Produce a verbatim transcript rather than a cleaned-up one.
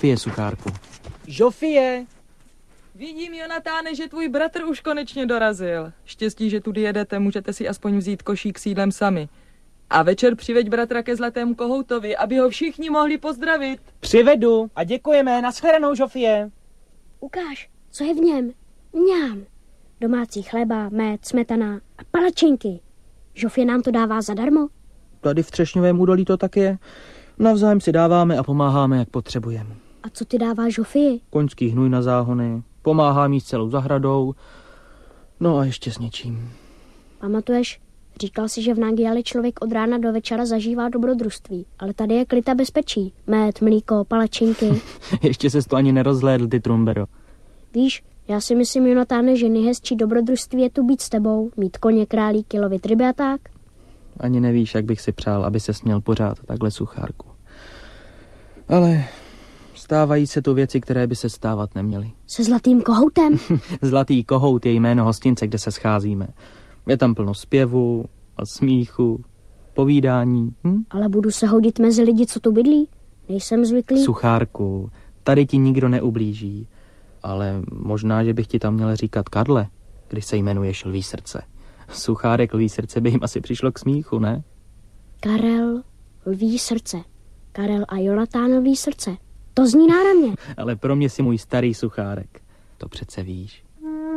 Žofie, Suchárku. Žofie! Vidím, Jonatáne, že tvůj bratr už konečně dorazil. Štěstí, že tudy jedete, můžete si aspoň vzít košík s jídlem sami. A večer přiveď bratra ke Zlatému kohoutovi, aby ho všichni mohli pozdravit. Přivedu a děkujeme. Nashledanou, Žofie. Ukáž, co je v něm. Mňám. Domácí chleba, med, smetana a palačinky. Žofie nám to dává zadarmo? Tady v Třešňovém údolí to tak je. Navzájem si dáváme a pomáháme, jak potřebujeme. A co ty dává Žofii? Koňský hnůj na záhony, pomáhám jí s celou zahradou, no a ještě s něčím. Pamatuješ, říkal si, že v Nagyali člověk od rána do večera zažívá dobrodružství, ale tady je klid a bezpečí. Med, mlíko, palačinky. Ještě ses to ani nerozhlédl, ty trumbero. Víš, já si myslím, Jonatáne, že nejhezčí dobrodružství je tu být s tebou, mít koně, králíky, lovit ryby a tak. Ani nevíš, jak bych si přál, aby se směl pořád takhle, Suchárku. Ale stávají se tu věci, které by se stávat neměly. Se Zlatým kohoutem? Zlatý kohout je jméno hostince, kde se scházíme. Je tam plno zpěvu a smíchu, povídání. Hm? Ale budu se hodit mezi lidi, co tu bydlí? Nejsem zvyklý. Suchárku, tady ti nikdo neublíží. Ale možná, že bych ti tam měl říkat Karle, když se jmenuješ Lví srdce. Suchárek Lví srdce by jim asi přišlo k smíchu, ne? Karel Lví srdce. Karel a Jonatánový srdce. To zní náramně. Ale pro mě si můj starý Suchárek. To přece víš.